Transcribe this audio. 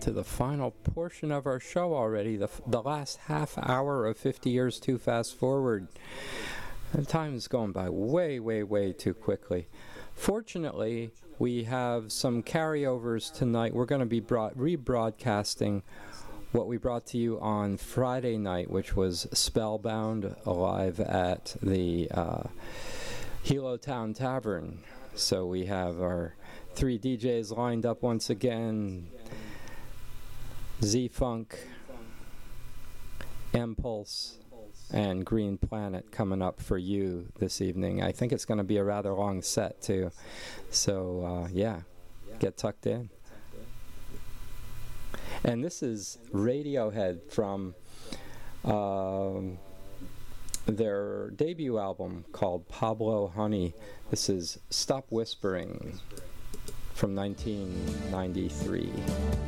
to the final portion of our show already, the last half hour of 50 Years Too Fast Forward. And time is going by way, way, way too quickly. Fortunately, we have some carryovers tonight. We're going to be rebroadcasting what we brought to you on Friday night, which was Spellbound live at the Hilo Town Tavern. So we have our 3 DJs lined up once again. Z-Funk, Impulse, and Green Planet coming up for you this evening. I think it's going to be a rather long set too. So yeah, get tucked in. And this is Radiohead from their debut album called Pablo Honey. This is Stop Whispering from 1993.